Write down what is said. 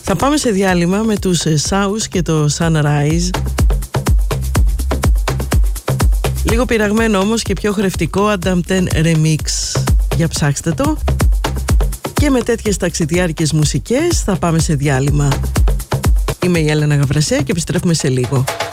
Θα πάμε σε διάλειμμα με τους South και το Sunrise. Λίγο πειραγμένο όμως και πιο χρευτικό Adam 10 Remix. Για ψάξτε το. Και με τέτοιες ταξιδιάρικες μουσικές θα πάμε σε διάλειμμα. Είμαι η Έλενα Γαβρασέα και επιστρέφουμε σε λίγο.